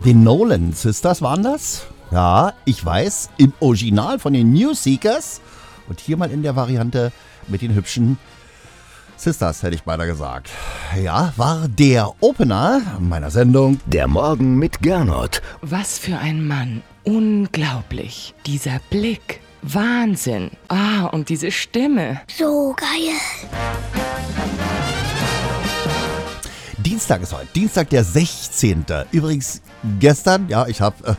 Die Nolan Sisters waren das? Ja, ich weiß, im Original von den New Seekers. Und hier mal in der Variante mit den hübschen Sisters, hätte ich beinahe gesagt. Ja, war der Opener meiner Sendung. Der Morgen mit Gernot. Was für ein Mann. Unglaublich. Dieser Blick. Wahnsinn. Und diese Stimme. So geil. Dienstag ist heute. Dienstag, der 16. Übrigens, gestern, ja, ich habe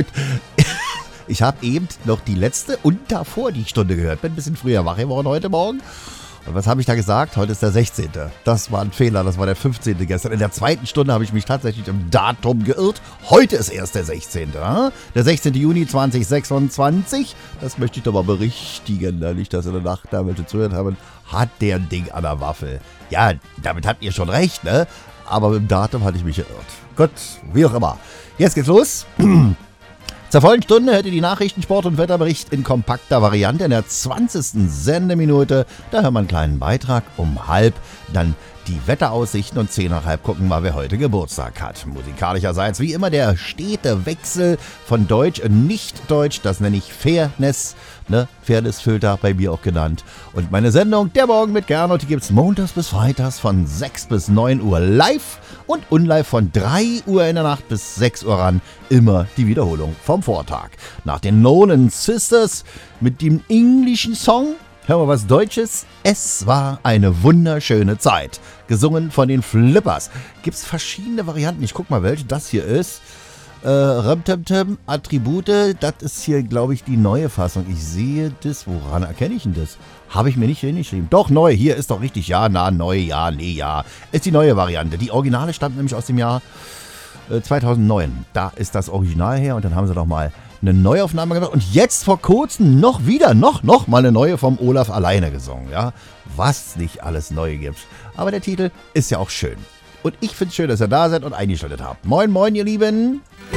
eben noch die letzte und davor die Stunde gehört. Bin ein bisschen früher wach geworden heute Morgen. Und was habe ich da gesagt? Heute ist der 16. Das war ein Fehler, das war der 15. gestern. In der zweiten Stunde habe ich mich tatsächlich im Datum geirrt. Heute ist erst der 16. Der 16. Juni 2026. Das möchte ich doch mal berichtigen, nicht, dass in der Nacht da welche zuhört haben. Hat der ein Ding an der Waffel. Ja, damit habt ihr schon recht, ne? Aber mit dem Datum hatte ich mich geirrt. Gut, wie auch immer. Jetzt geht's los. Zur vollen Stunde hört ihr die Nachrichten, Sport- und Wetterbericht in kompakter Variante in der 20. Sendeminute. Da hören wir einen kleinen Beitrag um 12:30, dann die Wetteraussichten und 10:30 gucken wir, wer heute Geburtstag hat. Musikalischerseits wie immer der stete Wechsel von Deutsch und Nicht-Deutsch, das nenne ich Fairness, ne? Fairness-Filter bei mir auch genannt. Und meine Sendung, der Morgen mit Gernot, die gibt's montags bis freitags von 6 bis 9 Uhr live und unlive von 3 Uhr in der Nacht bis 6 Uhr ran. Immer die Wiederholung vom Vortag. Nach den Nolan Sisters mit dem englischen Song hören wir was Deutsches. Es war eine wunderschöne Zeit. Gesungen von den Flippers. Gibt's verschiedene Varianten. Ich guck mal, welche das hier ist. Remtemtem, Attribute, das ist hier, glaube ich, die neue Fassung. Ich sehe das. Woran erkenne ich denn das? Habe ich mir nicht hingeschrieben. Doch, neu. Hier ist doch richtig. Ja, neu, ja, nee, ja. Ist die neue Variante. Die Originale stammt nämlich aus dem Jahr 2009. Da ist das Original her und dann haben sie noch mal eine Neuaufnahme gemacht und jetzt vor kurzem noch mal eine neue vom Olaf alleine gesungen, ja. Was nicht alles neu gibt. Aber der Titel ist ja auch schön. Und ich finde es schön, dass ihr da seid und eingeschaltet habt. Moin, moin, ihr Lieben.